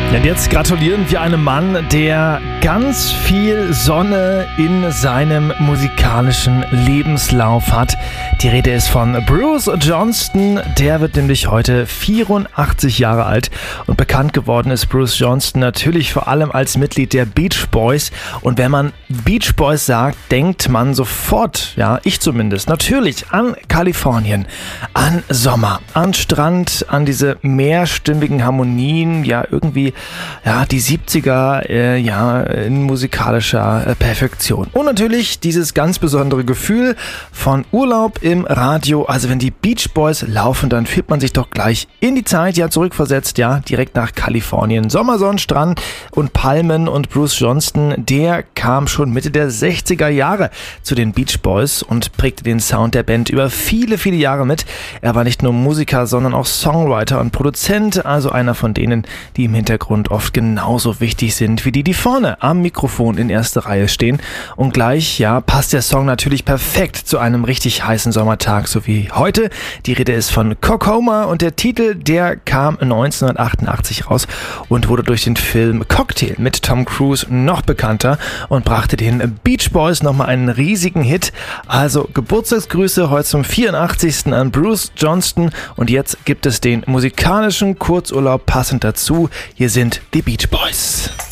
Und jetzt gratulieren wir einem Mann, der ganz viel Sonne in seinem musikalischen Lebenslauf hat. Die Rede ist von Bruce Johnston. Der wird nämlich heute 84 Jahre alt. Und bekannt geworden ist Bruce Johnston natürlich vor allem als Mitglied der Beach Boys. Und wenn man Beach Boys sagt, denkt man sofort, ja, ich zumindest, natürlich an Kalifornien, an Sommer, an Strand, an diese mehrstimmigen Harmonien, ja, irgendwie, ja, die 70er, in musikalischer Perfektion. Und natürlich dieses ganz besondere Gefühl von Urlaub im Radio. Also wenn die Beach Boys laufen, dann fühlt man sich doch gleich in die Zeit, ja, zurückversetzt, ja, direkt nach Kalifornien. Sommersonnenstrand und Palmen, und Bruce Johnston, der kam schon Mitte der 60er Jahre zu den Beach Boys und prägte den Sound der Band über viele, viele Jahre mit. Er war nicht nur Musiker, sondern auch Songwriter und Produzent, also einer von denen, die im Hintergrund oft genauso wichtig sind wie die vorne am Mikrofon in erster Reihe stehen. Und gleich, ja, passt der Song natürlich perfekt zu einem richtig heißen Sommertag, so wie heute. Die Rede ist von Kokomo und der Titel, der kam 1988 raus und wurde durch den Film Cocktail mit Tom Cruise noch bekannter und brachte den Beach Boys nochmal einen riesigen Hit. Also Geburtstagsgrüße heute zum 84. an Bruce Johnston, und jetzt gibt es den musikalischen Kurzurlaub passend dazu. Hier sind die Beach Boys.